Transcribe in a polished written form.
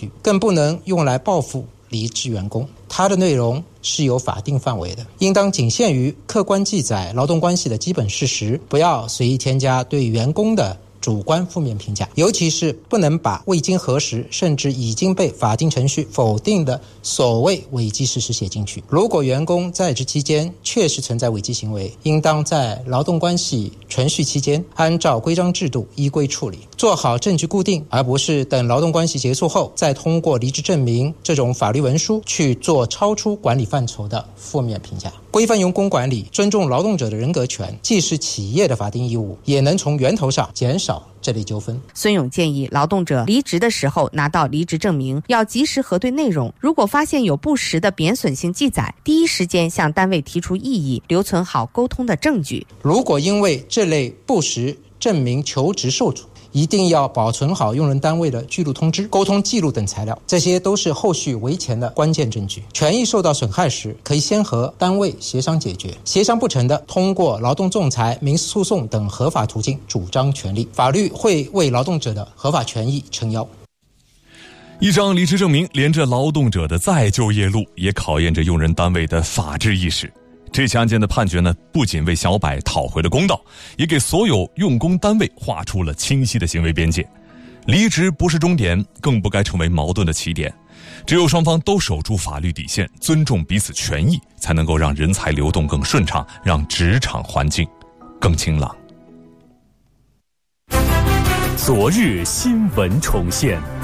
据，更不能用来报复离职员工。它的内容是有法定范围的，应当仅限于客观记载劳动关系的基本事实，不要随意添加对员工的主观负面评价，尤其是不能把未经核实甚至已经被法定程序否定的所谓违纪事实写进去。如果员工在职期间确实存在违纪行为，应当在劳动关系存续期间按照规章制度依规处理，做好证据固定，而不是等劳动关系结束后再通过离职证明这种法律文书去做超出管理范畴的负面评价。规范员工管理，尊重劳动者的人格权，既是企业的法定义务，也能从源头上减少这类纠纷。 孙勇建议劳动者离职的时候拿到离职证明，要及时核对内容，如果发现有不实的贬损性记载，第一时间向单位提出异议，留存好沟通的证据。 如果因为这类不实证明求职受阻，一定要保存好用人单位的记录通知、沟通记录等材料，这些都是后续维权的关键证据。权益受到损害时，可以先和单位协商解决，协商不成的，通过劳动仲裁、民事诉讼等合法途径主张权利。法律会为劳动者的合法权益撑腰。 一张离职证明连着劳动者的再就业路，也考验着用人单位的法治意识。这起案件的判决呢，不仅为小柏讨回了公道，也给所有用工单位画出了清晰的行为边界。离职不是终点，更不该成为矛盾的起点。只有双方都守住法律底线，尊重彼此权益，才能够让人才流动更顺畅，让职场环境更清朗。 昨日新闻重现。